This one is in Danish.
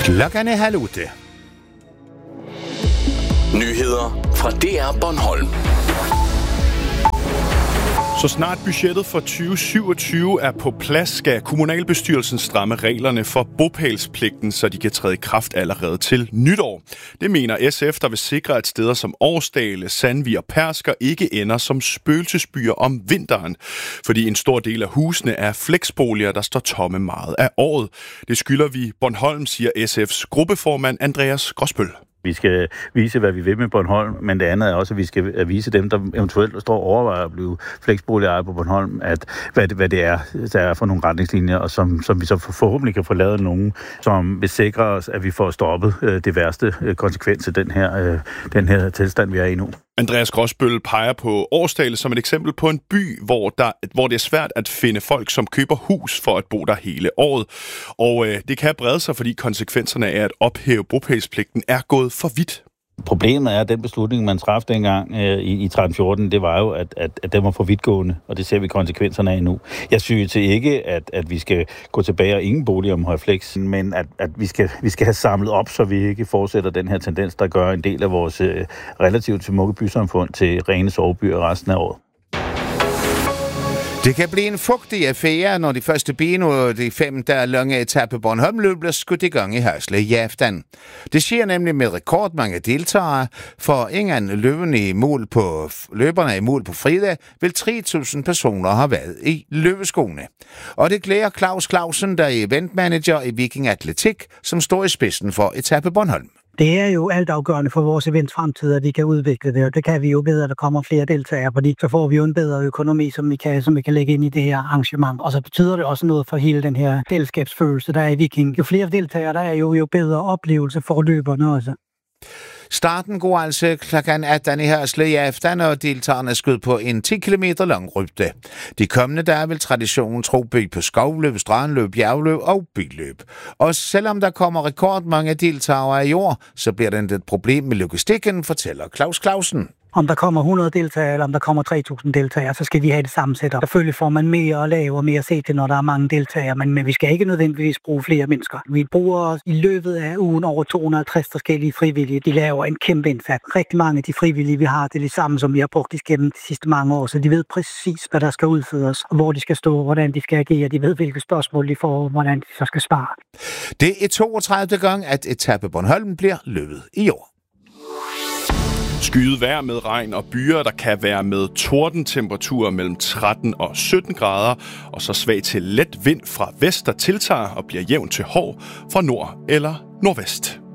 Klokken er 7:30. Nyheder fra DR Bornholm. Så snart budgettet for 2027 er på plads, skal kommunalbestyrelsen stramme reglerne for bopælspligten, så de kan træde i kraft allerede til nytår. Det mener SF, der vil sikre, at steder som Årsdale, Sandvig og Persker ikke ender som spøgelsesbyer om vinteren. Fordi en stor del af husene er flexboliger, der står tomme meget af året. Det skylder vi Bornholm, siger SF's gruppeformand Andreas Gråsbøl. Vi skal vise, hvad vi vil med Bornholm, men det andet er også, at vi skal vise dem, der eventuelt står og overvejer at blive fleksboligejere på Bornholm, at hvad det er, der er for nogle retningslinjer, og som vi så forhåbentlig kan få lavet nogen, som vil sikre os, at vi får stoppet det værste konsekvens af den her tilstand, vi er i nu. Andreas Gråsbøl peger på Årsdale som et eksempel på en by, hvor det er svært at finde folk, som køber hus for at bo der hele året. Og det kan brede sig, fordi konsekvenserne af at ophæve bopælspligten er gået for vidt. Problemet er, at den beslutning, man træffede dengang i 13-14, det var jo, at den var for vidtgående, og det ser vi konsekvenserne af nu. Jeg synes ikke, at vi skal gå tilbage og ingen boliger om højflex, men at vi skal have samlet op, så vi ikke fortsætter den her tendens, der gør en del af vores relativt smukke bysamfund til rene sovebyer resten af året. Det kan blive en fugtig affære, når de første ben og de 5 dage lange etape Bornholm-løb bliver skudt i gang i Hasle i aften. Det sker nemlig med rekordmange deltagere, for ingen løberne i mål på fredag vil 3.000 personer have været i løbeskoene. Og det glæder Claus Clausen, der er eventmanager i Viking Atletik, som står i spidsen for etape Bornholm. Det er jo altafgørende for vores events fremtid, at vi kan udvikle det, og det kan vi jo ved, at der kommer flere deltagere, fordi så får vi jo en bedre økonomi, som vi kan lægge ind i det her arrangement. Og så betyder det også noget for hele den her fællesskabsfølelse, der er i Viking. Jo flere deltagere der er, jo bedre oplevelse for løberne også. Starten går altså klokken 18 i Hasle i aften, og deltagerne skød på en 10 km lang rybde. De kommende dage vil traditionen tro by på skovløb, strandløb, bjergløb og billøb. Og selvom der kommer rekordmange deltagere i år, så bliver det et problem med logistikken, fortæller Claus Clausen. Om der kommer 100 deltagere, eller om der kommer 3.000 deltagere, så skal vi have det samme setup. Selvfølgelig får man mere at lave og mere at se til, når der er mange deltagere, men vi skal ikke nødvendigvis bruge flere mennesker. Vi bruger i løbet af ugen over 250 forskellige frivillige. De laver en kæmpe indsats. Rigtig mange af de frivillige, vi har, det er det samme, som vi har brugt igennem de sidste mange år, så de ved præcis, hvad der skal udføres, og hvor de skal stå, hvordan de skal agere. De ved, hvilke spørgsmål de får, hvordan de så skal svare. Det er 32. gang, at etape Bornholm bliver løbet i år. Skyet vejr med regn og byer, der kan være med tordentemperaturer mellem 13 og 17 grader, og så svag til let vind fra vest, der tiltager og bliver jævn til hård fra nord eller nordvest.